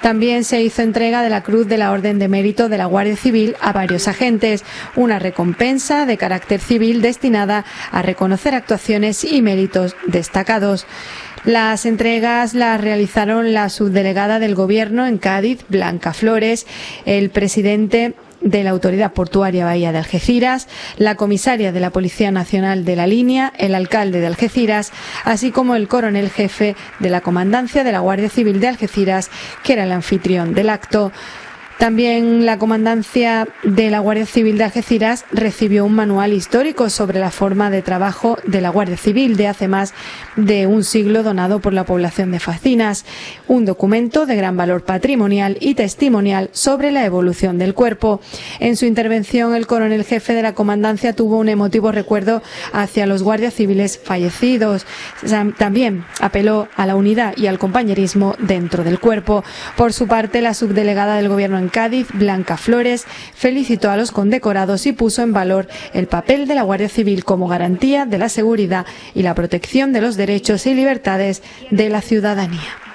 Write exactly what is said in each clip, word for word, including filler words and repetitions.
También se hizo entrega de la Cruz de la Orden de Mérito de la Guardia Civil a varios agentes, una recompensa de carácter civil destinada a reconocer actuaciones y méritos destacados. Las entregas las realizaron la subdelegada del Gobierno en Cádiz, Blanca Flores, el presidente de la Autoridad Portuaria Bahía de Algeciras, la comisaria de la Policía Nacional de la Línea, el alcalde de Algeciras, así como el coronel jefe de la Comandancia de la Guardia Civil de Algeciras, que era el anfitrión del acto. También la Comandancia de la Guardia Civil de Algeciras recibió un manual histórico sobre la forma de trabajo de la Guardia Civil de hace más de un siglo, donado por la población de Facinas, un documento de gran valor patrimonial y testimonial sobre la evolución del cuerpo. En su intervención, el coronel jefe de la Comandancia tuvo un emotivo recuerdo hacia los guardias civiles fallecidos. También apeló a la unidad y al compañerismo dentro del cuerpo. Por su parte, la subdelegada del Gobierno en Cádiz, Blanca Flores, felicitó a los condecorados y puso en valor el papel de la Guardia Civil como garantía de la seguridad y la protección de los derechos y libertades de la ciudadanía.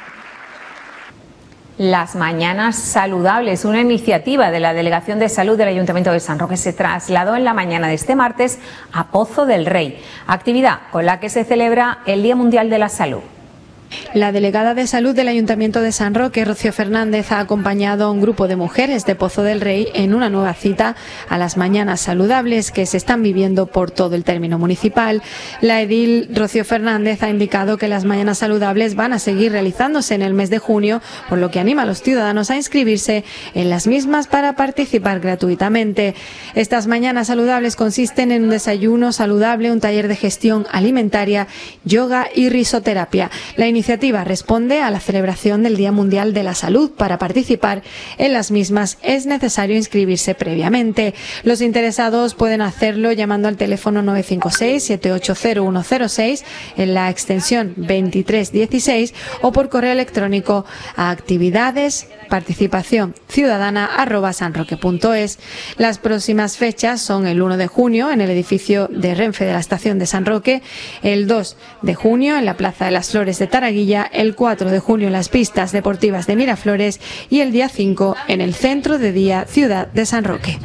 Las Mañanas Saludables, una iniciativa de la Delegación de Salud del Ayuntamiento de San Roque, se trasladó en la mañana de este martes a Pozo del Rey, actividad con la que se celebra el Día Mundial de la Salud. La delegada de Salud del Ayuntamiento de San Roque, Rocío Fernández, ha acompañado a un grupo de mujeres de Pozo del Rey en una nueva cita a las Mañanas Saludables que se están viviendo por todo el término municipal. La edil Rocío Fernández ha indicado que las Mañanas Saludables van a seguir realizándose en el mes de junio, por lo que anima a los ciudadanos a inscribirse en las mismas para participar gratuitamente. Estas Mañanas Saludables consisten en un desayuno saludable, un taller de gestión alimentaria, yoga y risoterapia. La La iniciativa responde a la celebración del Día Mundial de la Salud. Para participar en las mismas es necesario inscribirse previamente. Los interesados pueden hacerlo llamando al teléfono nueve cinco seis, siete ocho cero, uno cero seis en la extensión veintitrés dieciséis o por correo electrónico a actividades participación ciudadana arroba sanroque punto es. Las próximas fechas son el uno de junio en el edificio de Renfe de la estación de San Roque, el dos de junio en la Plaza de las Flores de Taraguilla, el cuatro de junio en las pistas deportivas de Miraflores y el día cinco en el Centro de Día Ciudad de San Roque.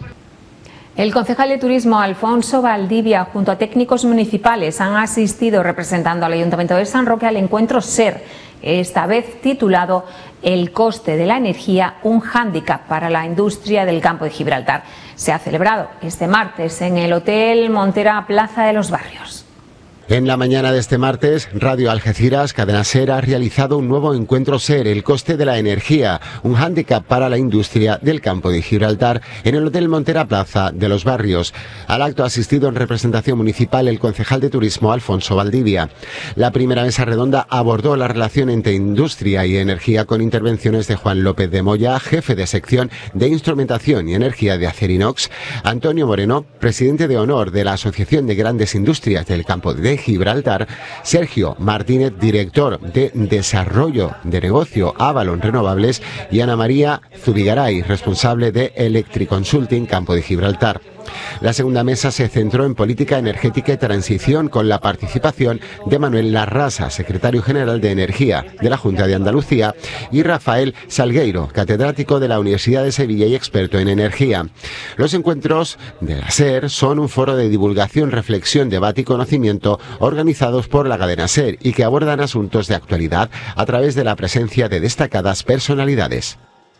El concejal de Turismo Alfonso Valdivia junto a técnicos municipales han asistido representando al Ayuntamiento de San Roque al encuentro SER, esta vez titulado El coste de la energía, un hándicap para la industria del campo de Gibraltar. Se ha celebrado este martes en el Hotel Montera Plaza de los Barrios. En la mañana de este martes, Radio Algeciras, Cadena SER, ha realizado un nuevo encuentro SER, el coste de la energía, un hándicap para la industria del campo de Gibraltar, en el Hotel Montera Plaza de los Barrios. Al acto ha asistido en representación municipal el concejal de Turismo, Alfonso Valdivia. La primera mesa redonda abordó la relación entre industria y energía con intervenciones de Juan López de Moya, jefe de sección de Instrumentación y Energía de Acerinox, Antonio Moreno, presidente de honor de la Asociación de Grandes Industrias del Campo de Gibraltar, Sergio Martínez, director de Desarrollo de Negocio Avalon Renovables, y Ana María Zubigaray, responsable de Electric Consulting Campo de Gibraltar. La segunda mesa se centró en política energética y transición con la participación de Manuel Larrasa, secretario general de Energía de la Junta de Andalucía, y Rafael Salgueiro, catedrático de la Universidad de Sevilla y experto en energía. Los encuentros de la SER son un foro de divulgación, reflexión, debate y conocimiento organizados por la cadena SER y que abordan asuntos de actualidad a través de la presencia de destacadas personalidades.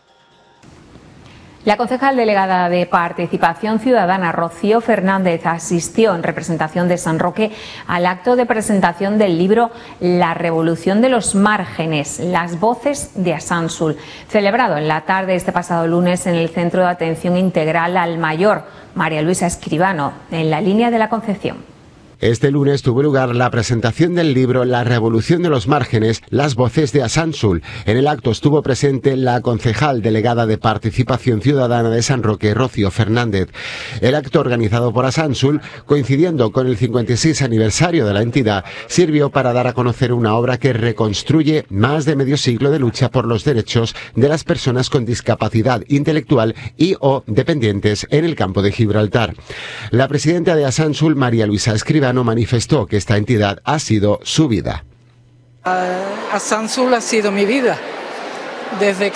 La concejal delegada de Participación Ciudadana, Rocío Fernández, asistió en representación de San Roque al acto de presentación del libro La revolución de los márgenes, las voces de Asansul, celebrado en la tarde este pasado lunes en el Centro de Atención Integral al Mayor María Luisa Escribano, en la línea de la Concepción. Este lunes tuvo lugar la presentación del libro La revolución de los márgenes, las voces de Asansul. En el acto estuvo presente la concejal delegada de Participación Ciudadana de San Roque, Rocío Fernández. El acto, organizado por Asansul, coincidiendo con el cincuenta y seis aniversario de la entidad, sirvió para dar a conocer una obra que reconstruye más de medio siglo de lucha por los derechos de las personas con discapacidad intelectual y o dependientes en el campo de Gibraltar. La presidenta de Asansul, María Luisa Escribano, manifestó que esta entidad ha sido su vida. Asansul ha sido mi vida. Desde